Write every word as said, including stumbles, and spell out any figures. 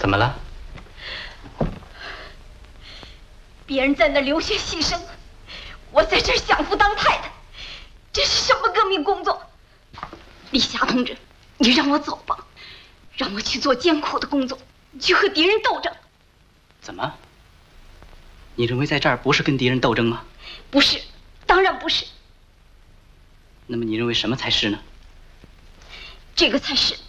怎么了？ 别人在那流血牺牲，我在这儿享福当太太，这是什么革命工作？李霞同志，你让我走吧，让我去做艰苦的工作，去和敌人斗争。 怎么？你认为在这儿不是跟敌人斗争吗？ 不是，当然不是。 那么你认为什么才是呢？ 这个才是。